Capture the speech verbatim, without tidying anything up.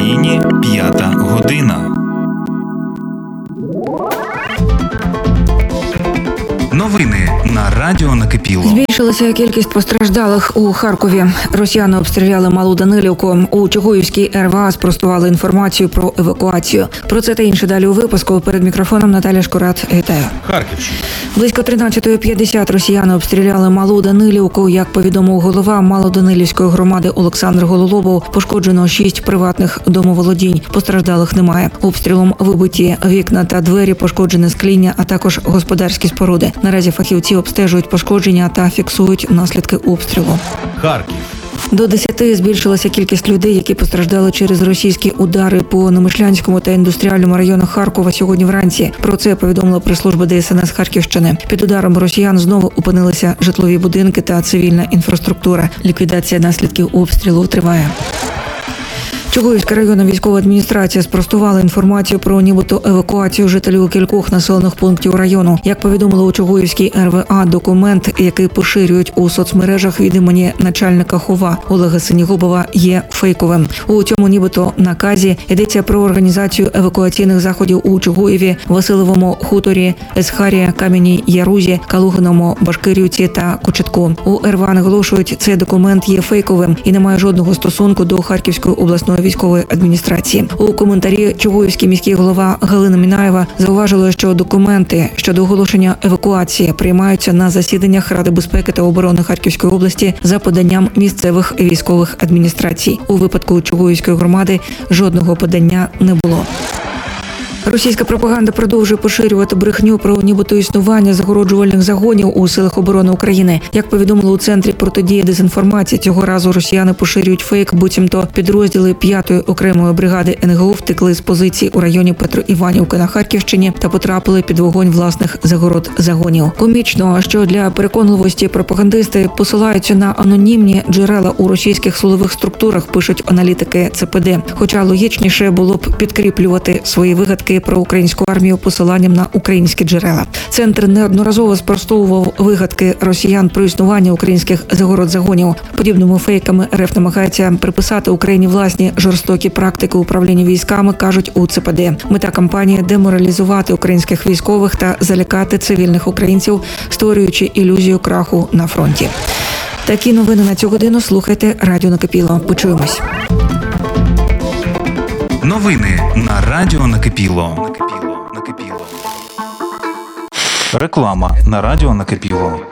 Україні п'ята година. Новини на Радіо Накипіло. Збільшилася кількість постраждалих у Харкові. Росіяни обстріляли Малу Данилівку. У Чугуївській ер ве а спростували інформацію про евакуацію. Про це та інше далі у випуску. Перед мікрофоном Наталя Шкурат. Вітаю. Харківщина. Близько тринадцятої п'ятдесят росіяни обстріляли Малу Данилівку. Як повідомив голова Малоданилівської громади Олександр Гололобов, пошкоджено шість приватних домоволодінь. Постраждалих немає. Обстрілом вибиті вікна та двері, пошкоджене скління, а також господарські споруди. Наразі фахівці обстежують пошкодження та фіксують наслідки обстрілу. Харків. До десяти збільшилася кількість людей, які постраждали через російські удари по Немишлянському та індустріальному районах Харкова сьогодні вранці. Про це повідомила прес-служба де ес ен ес Харківщини. Під ударом росіян знову опинилися житлові будинки та цивільна інфраструктура. Ліквідація наслідків обстрілу триває. Чугуївська районна військова адміністрація спростувала інформацію про нібито евакуацію жителів кількох населених пунктів району. Як повідомили у Чугуївській ер ве а, документ, який поширюють у соцмережах від імені начальника ХОВА Олега Синігубова, є фейковим. У цьому нібито наказі йдеться про організацію евакуаційних заходів у Чугуєві, Василовому хуторі, Есхарі, Кам'яній Ярузі, Калугиному, Башкирівці та Кочетку. У ер ве а наголошують, цей документ є фейковим і не має жодного стосунку до Харківської обласної військової адміністрації. У коментарі Чугуївський міський голова Галина Мінаєва зауважила, що документи щодо оголошення евакуації приймаються на засіданнях Ради безпеки та оборони Харківської області за поданням місцевих військових адміністрацій. У випадку Чугуївської громади жодного подання не було. Російська пропаганда продовжує поширювати брехню про нібито існування загороджувальних загонів у силах оборони України. Як повідомили у Центрі протидії дезінформації, цього разу росіяни поширюють фейк, буцімто підрозділи п'ятої окремої бригади ен ге о втекли з позицій у районі Петроіванівки на Харківщині та потрапили під вогонь власних загород загонів. Комічно, що для переконливості пропагандисти посилаються на анонімні джерела у російських силових структурах, пишуть аналітики це пе де. Хоча логічніше було б підкріплювати свої вигадки про українську армію посиланням на українські джерела. Центр неодноразово спростовував вигадки росіян про існування українських загород-загонів. Подібними фейками РФ намагається приписати Україні власні жорстокі практики управління військами, кажуть у це пе де. Мета кампанії – деморалізувати українських військових та залякати цивільних українців, створюючи ілюзію краху на фронті. Такі новини на цю годину слухайте Радіо Накипіло. Почуємось. Новини на Радіо Накипіло. Реклама на Радіо Накипіло.